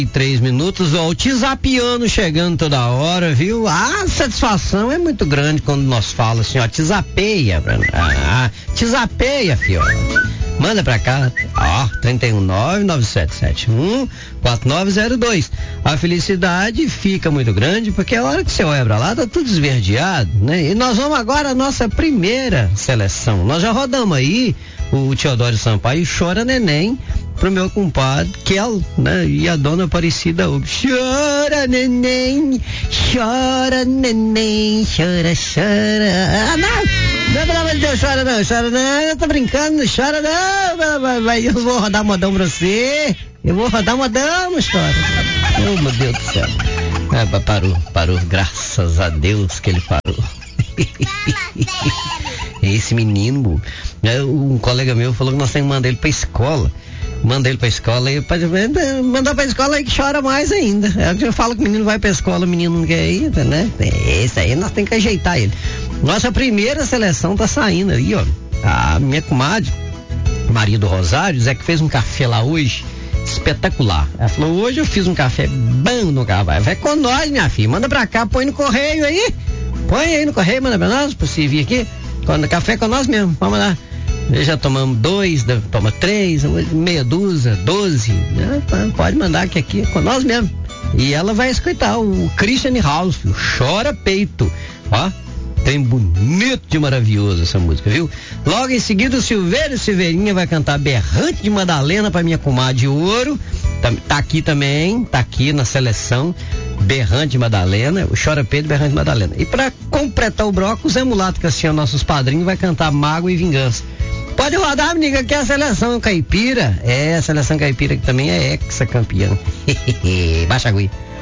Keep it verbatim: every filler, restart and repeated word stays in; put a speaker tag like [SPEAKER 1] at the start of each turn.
[SPEAKER 1] Três minutos, ó, o Tizapiano chegando toda hora, viu? A satisfação é muito grande quando nós falamos assim, ó, tizapeia, ah, tizapeia, fio. Manda pra cá, ó, trinta e um nove nove sete sete um quatro nove zero dois. A felicidade fica muito grande porque a hora que você olha pra lá tá tudo esverdeado, né? E nós vamos agora à nossa primeira seleção. Nós já rodamos aí o Teodoro Sampaio, Chora Neném, pro meu compadre Kel, né? E a dona Aparecida Ubi. Chora neném, chora neném, chora, chora. Ah, não, não, pelo amor de Deus, chora não, chora não, eu tô brincando, não chora não, vai, vai, vai, eu vou rodar modão pra você, eu vou rodar modão, não chora. Oh, meu Deus do céu. Ah, parou, parou, graças a Deus que ele parou. Esse menino, um colega meu falou que nós temos que mandar ele pra escola. Manda ele pra escola e mandar pra escola aí que chora mais ainda. É, eu falo que o menino vai pra escola, o menino não quer ir, né? Esse aí nós temos que ajeitar ele. Nossa primeira seleção tá saindo aí, ó. A minha comadre, Maria do Rosário, Zé, que fez um café lá hoje, espetacular. Ela falou, hoje eu fiz um café bom no cavalo. Vai com nós, minha filha, manda pra cá, põe no correio aí. Põe aí no correio, manda pra nós, pra você vir aqui. Quando, café com nós mesmo, vamos lá. Já tomamos dois, toma três, meia dúzia, doze. Né? Pode mandar que aqui é com nós mesmo. E ela vai escutar o Christian House, Chora Peito. Ó, tem bonito de maravilhoso essa música, viu? Logo em seguida o Silveiro Silveirinha vai cantar Berrante de Madalena pra minha comadre Ouro. Tá, tá aqui também, tá aqui na seleção. Berrante de Madalena, o Chora Peito, Berrante de Madalena. E pra completar o bloco, o Zé Mulato, que assim é nossos padrinhos, vai cantar Mágoa e Vingança. Pode rodar, menina, que é a seleção caipira. É, a seleção caipira que também é ex-campeã. Baixa agulha.